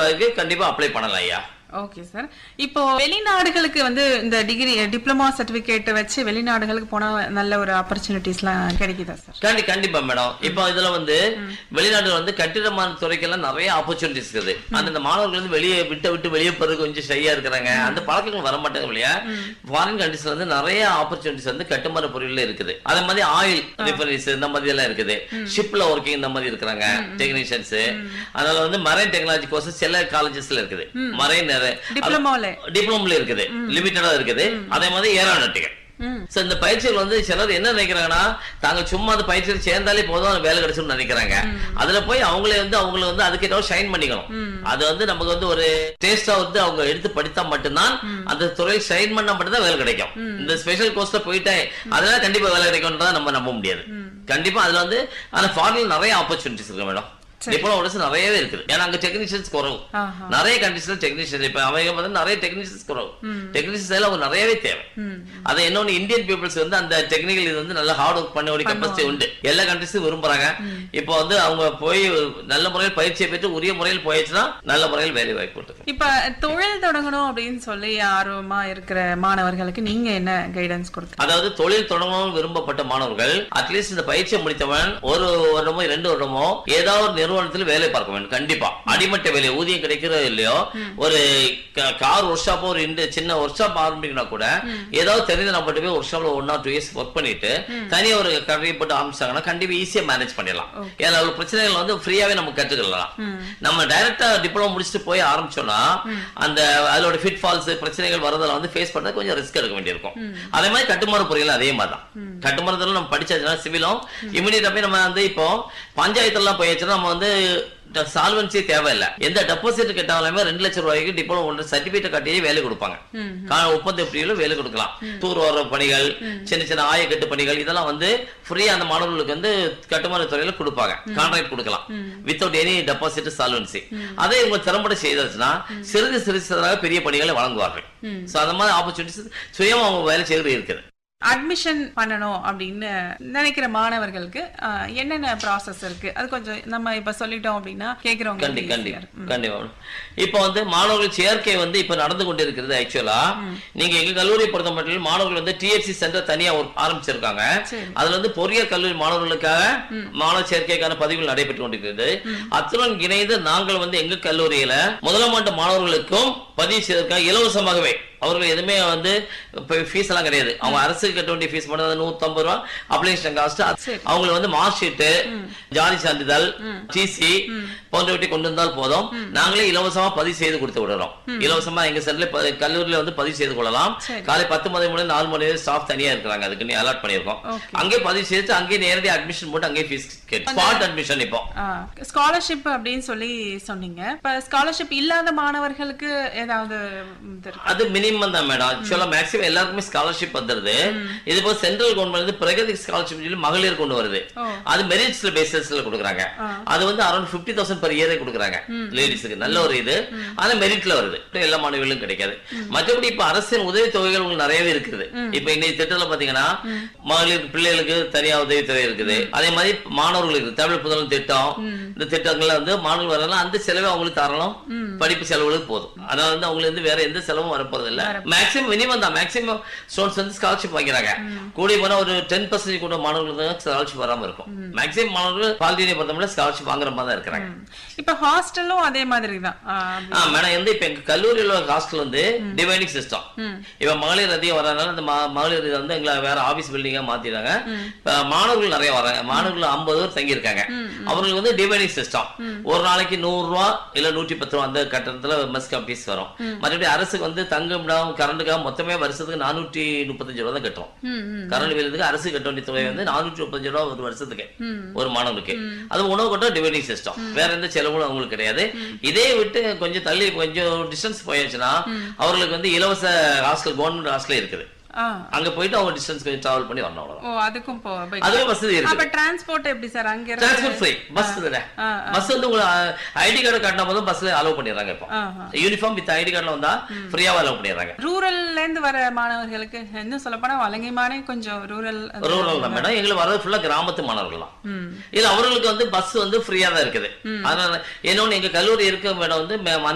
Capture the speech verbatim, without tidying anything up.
இருக்கு, கண்டிப்பா அப்ளை பண்ணலாம் ஐயா. Okay sir. இப்போ வெளிநாடுகளுக்கு வந்து இந்த டிகிரி டிப்ளமா சர்டிபிகேட் வச்சு வெளிநாடுகளுக்கு போனா நல்ல ஒரு ஆப்பர்ச்சுனிட்டிஸ்லாம் கிடைக்குதா சார்? கண்டி கண்டிப்பா மேடம். இப்போ இதுல வந்து வெளிநாடுல வந்து கட்டிடமான துறைக்கெல்லாம் நிறைய ஆப்பர்ச்சுனிட்டிஸ் இருக்குது. அந்த மாணவர்கள் வந்து வெளியே விட்டு விட்டு வெளியே போறது கொஞ்சம் ஷையா இருக்கிறாங்க, அந்த பழக்கங்கள் வர மாட்டாங்க இல்லையா. ஃபாரின் கண்ட்ரீஸ்ல வந்து நிறைய ஆப்பர்ச்சுனிட்டிஸ் வந்து கட்டுமான பொருள்ல இருக்குது. அதே மாதிரி ஆயில் ரிஃபைனரிஸ் இந்த மாதிரி எல்லாம் இருக்குது. ஷிப்ல ஒர்க்கிங் இந்த மாதிரி இருக்கிறாங்க டெக்னீஷியன்ஸ். அதனால வந்து மரைன் டெக்னாலஜி கோர்ஸ் சில காலேஜஸ்ல இருக்குது. மரைன் டிப்ளமோல டிப்ளமோல இருக்குது, லிமிட்டடா இருக்குது. அதே மாதிரி ஏரோநாட்டிக்கல். இந்த பயிற்சிகள் வந்து சிலர் என்ன நினைக்கிறாங்கன்னா, தாங்க சும்மா அந்த பயிற்சியில் சேர்ந்தாலே போதும் வேலை கிடைச்சுன்னு நினைக்கிறாங்க. அதுல போய் அவங்களே வந்து அவங்களை வந்து அதுக்கிட்ட ஷைன் பண்ணிக்கணும். அது வந்து நமக்கு வந்து ஒரு டேஸ்டா வந்து அவங்க எடுத்து படித்தா மட்டும்தான் அந்த துறையில் ஷைன் பண்ணா மட்டும்தான் வேலை கிடைக்கும். இந்த ஸ்பெஷல் கோர்ஸ்ல போயிட்டேன் அதெல்லாம் கண்டிப்பா வேலை கிடைக்கும்ன்றத நம்ம நம்ப முடியாது. கண்டிப்பா அதுல வந்து ஆனா ஃபாரின்ல நிறைய ஆப்பர்ச்சுனிட்டிஸ் இருக்கு மேடம். டிப்ளமோஸ் நிறையவே இருக்குது. ஏன்னா அங்க டெக்னீஷியன்ஸ் குறவு. நிறைய கண்ட்ரீஸ்ல டெக்னீஷியன் இப்ப அவங்க வந்து நிறைய டெக்னீஷியன்ஸ் குறவு. டெக்னீஷியன்ஸ் எல்லாம் நிறையவே தேவை. அது இன்னொன்னு இந்தியன் பீப்புள்ஸ் வந்து அந்த டெக்னிக்கல் இது வந்து நல்ல ஹார்ட் ஒர்க் பண்ண ஒரு கெப்பாசிட்டி உண்டு. எல்லா கண்ட்ரீஸும் விரும்புறாங்க. இப்போ வந்து அவங்க போய் நல்ல முறையில் பயிற்சியை பெற்று உரிய முறையில் போயிடுச்சுன்னா நல்ல முறையில் வேலை வாய்ப்பு இருக்கு. இப்ப தொழில் தொடங்கணும் அப்படின்னு சொல்லி ஆர்வமா இருக்கிற மாணவர்களுக்கு நீங்க என்ன கைடன்ஸ் கொடுக்க? அதாவது தொழில் தொடங்கணும் விரும்பப்பட்ட மாணவர்கள் அட்லீஸ்ட் இந்த பயிற்சியை முடித்தவன் ஒரு வருடமோ இரண்டு வருடமோ ஏதாவது நிறுவனத்தில் வேலை பார்க்க வேண்டும். கண்டிப்பா அடிமட்ட வேலை ஊதியம் கிடைக்கிறதோ இல்லையோ, ஒரு கார் ஒர்க் ஷாப் ஒரு சின்ன ஒர்க் ஷாப் ஆரம்பிக்கணும்னா கூட ஏதாவது தெரிஞ்ச நம்ம போய் ஒர்க் ஷாப்ல one R two years work பண்ணிட்டு தனியா ஒரு கடையை போட்டு ஆரம்பிச்சாங்கன்னா கண்டிப்பா ஈஸியா மேனேஜ் பண்ணிடலாம். ஏன்னா பிரச்சனைகள் வந்து ஃப்ரீயாவே நம்ம கற்றுக்கலாம். நம்ம டைரக்டா டிப்ளமோ முடிச்சுட்டு போய் ஆரம்பிச்சோம்னா அந்த அதோட ஃபிட் ஃபால்ஸ் பிரச்சனைகள் வரதெல்லாம் வந்து ஃபேஸ் பண்ண கொஞ்சம் ரிஸ்க் எடுக்க வேண்டியிருக்கும். அதே மாதிரி கட்டுமான பொறியியல் அதே மாதிரி தான். கட்டுமானத்துல நம்ம படிச்சாச்சுன்னா சிவிலும் இமிடியேட்டா போய் நம்ம வந்து இப்போ பஞ்சாயத்துல எல்லாம் போயாச்சுன்னா நம்ம வந்து சால்வன்சி தேவையில்லை. எந்த டெபாசிட் கேட்டாலுமே ரெண்டு லட்சம் ரூபாய்க்கு டிப்ளமோ சர்டிபிகேட் காட்டியே வேலை கொடுப்பாங்க. ஒப்பந்த பிரிவில் வேலை கொடுக்கலாம். தூர் வர பணிகள், சின்ன சின்ன ஆயக்கட்டு பணிகள் இதெல்லாம் வந்து ஃப்ரீயா அந்த மாணவர்களுக்கு வந்து கட்டுமான துறையில கொடுப்பாங்க. கான்ட்ராக்ட் கொடுக்கலாம் வித்தவுட் எனி டெபாசிட் சால்வன்சி. அதை இவங்க திறம்பட செய்தாச்சுன்னா சிறிது சிறிதாக பெரிய பணிகளை வழங்குவார்கள். சோ அந்த மாதிரி ஆப்பர்ச்சுனிட்டிஸ் சுயமா அவங்க வேலை செய்வது இருக்குது. அட்மிஷன் பண்ணணும் அப்படின்னு நினைக்கிற மாணவர்களுக்கு என்னென்ன ப்ராசஸ் இருக்கு அது கொஞ்சம் நம்ம இப்ப சொல்லிட்டோம் அப்படின்னா கேக்குறவங்க. கண்டிப்பா இப்ப வந்து மாணவர்கள் சேர்க்கை வந்து இப்ப நடந்து கொண்டு இருக்கிறது. ஆக்சுவலா நீங்க எங்க கல்லூரி பொறுத்த மட்டும் மாணவர்கள் வந்து டிஎஃப்சி சென்டர் தனியா ஆரம்பிச்சிருக்காங்க. அதுல வந்து பொறியியல் கல்லூரி மாணவர்களுக்காக மாணவர் சேர்க்கைக்கான பதிவுகள் நடைபெற்று கொண்டிருக்கிறது. அத்துடன் இணைந்து நாங்கள் வந்து எங்க கல்லூரியில முதலாம் ஆண்டு மாணவர்களுக்கும் பதிவு செய்வதற்காக இலவசமாகவே அவர்கள் எதுவுமே வந்து ஃபீஸ் எல்லாம் கிடையாது. அவங்க அரசுக்கு கட்ட வேண்டிய ஃபீஸ் மட்டும் நூத்தி ஐம்பது ரூபாய் அப்ளிகேஷன் காஸ்ட். அவங்களுக்கு வந்து மார்க் ஷீட், ஜாதி சான்றிதழ், டிசி போன்றவற்றை கொண்டு வந்தால் போதும். நாங்களே இலவசமா பதிவு செய்து கொடுத்து விடுறோம். இலவசமா எங்க சென்டர்ல கல்லூரியில வந்து பதிவு செய்து கொள்ளலாம். காலை பத்து மணி முதல் நாலு மணி வரை ஸ்டாஃப் தனியா இருக்கிறாங்க. அதுக்கு நீ அலாட் பண்ணிருக்கோம். அங்கே பதிவு செய்து அங்கே நேரடி அட்மிஷன் போட்டு அங்கே ஃபீஸ் கேட்டு ஸ்பாட் அட்மிஷன். இப்போ ஸ்காலர்ஷிப் அப்படின்னு சொல்லி சொன்னீங்க. இப்ப ஸ்காலர்ஷிப் இல்லாத மாணவர்களுக்கு ஏதாவது அது மினிமம் தான் மேடம். ஆக்சுவலா மேக்ஸிமம் எல்லாருக்குமே ஸ்காலர்ஷிப் வந்துருது. இது போல சென்ட்ரல் கவர்மெண்ட் பிரகதி ஸ்காலர்ஷிப் சொல்லி மகளிர் கொண்டு வருது. அது மெரிட்ஸ்ல பேசிஸ்ல கொடுக்குறாங்க. அது வந்து அரௌண்ட் பிப்டி தௌசண்ட் பர் இயரே கொடுக்குறாங்க லேடிஸுக்கு. நல்ல ஒரு இது. ஆனா மெரிட்ல வருது. எல்லா மாணவிகளும் கிடைக்காது. மற்றபடி இப்ப அரசின் உதவி தொகைகள் உங்களுக்கு நிறையவே இருக்குது. இப்ப இன்னைக்கு திட்டத்துல பாத்தீங்கன்னா மகளிர் பிள்ளைகளுக்கு தனியா உதவித்தொகை இருக்குது. அதே மாதிரி மாணவர்களுக்கு தமிழ் புதல் திட்டம், இந்த திட்டங்கள்ல வந்து மாணவர்கள் வரலாம். அந்த செலவை அவங்களுக்கு தரணும். படிப்பு செலவுகளுக்கு போதும். அதனால வந்து அவங்களுக்கு வந்து வேற எந்த செலவும் வரப்போறது இல்ல. மேக்ஸிமம் மினிமம் தான். மேக்ஸிமம் ஸ்டூடண்ட்ஸ் வந்து ஸ்காலர்ஷிப் வாங்கிறாங்க. கூடி போனா ஒரு டென் பர்சன்டேஜ் கூட மாணவர்களுக்கு ஸ்காலர்ஷிப் வராம இருக்கும். மேக்ஸிமம் மாணவர்கள் பாலிடெக்னிக்கை பொறுத்தவரை ஸ்காலர்ஷிப் வாங்குற மாதிரி தான் இருக்கிறாங்க. இப்ப ஹாஸ்டலும் அதே மாதிரி தான் மேடம். வந்து இப்ப எங்க கல்லூரியில் உள்ள ஹாஸ்டல் வந்து டிவைடிங் சிஸ்டம். இப்ப மகளிர் அதிகம் வர்றதுனால இந்த மகளிர் வந்து எங்களை வேற ஆபீஸ் பில்டிங்கா மாத்திட்டாங்க. மாணவர்கள் நிறைய வராங்க. மாணவர்கள் ஐம்பது பேர் தங்கி இருக்காங்க. அவங்களுக்கு வந்து டிவைடிங் சிஸ்டம். ஒரு நாளைக்கு நூறு ரூபா இல்ல நூற்றி பத்து ரூபா அந்த கட்டணத்துல மெஸ் ஃபீஸ் வரும். மற்றபடி அரசுக்கு வந்து தங்கம் கரண்டுக்காக மொத்தமே வருஷத்துக்கு நானூற்றி முப்பத்தஞ்சு ரூபா தான் கட்டுறோம். கரண்ட் பில்லுக்கு அரசு கட்ட வேண்டிய தொகை வந்து நானூற்றி முப்பத்தஞ்சு ரூபா ஒரு வருஷத்துக்கு ஒரு மாணவனுக்கு. அது உணவு கட்ட டிவைடிங் சிஸ்டம். வேற எந்த செலவும் அவங்களுக்கு கிடையாது. இதே விட்டு கொஞ்சம் தள்ளி கொஞ்சம் டிஸ்டன்ஸ் போயாச்சுன்னா அவர்களுக்கு வந்து இலவச ஹாஸ்டல் கவர்மெண்ட் ஹாஸ்டல் இருக்குது. அங்க போயிட்டு அவங்க டிஸ்டன்ஸ் கொஞ்சம் டிராவல் பண்ணி வரணும். அவ்வளவுதான். ஓ அதுக்கும் போ அதுவே வசதி இருக்கு. அப்ப டிரான்ஸ்போர்ட் எப்படி சார்? அங்க டிரான்ஸ்போர்ட் ஃப்ரீ. பஸ் இல்ல. பஸ் வந்து உங்க ஐடி கார்டு காட்டினா போதும் பஸ்ல அலோவ் பண்ணிடுறாங்க. இப்போ யூனிஃபார்ம் வித் ஐடி கார்டுல வந்தா ஃப்ரீயாவே அலோவ் பண்ணிடுறாங்க. ரூரல்ல இருந்து வர மாணவர்களுக்கு இன்னும் சொல்ல போனா வலங்கைமானே கொஞ்சம் ரூரல் ரூரல் தான் மேடம். எங்களுக்கு வரது ஃபுல்லா கிராமத்து மாணவர்கள் தான். இல்ல அவர்களுக்கு வந்து பஸ் வந்து ஃப்ரீயா தான் இருக்குது. அதனால இன்னொன்னு எங்க கல்லூரி இருக்க மேடம் வந்து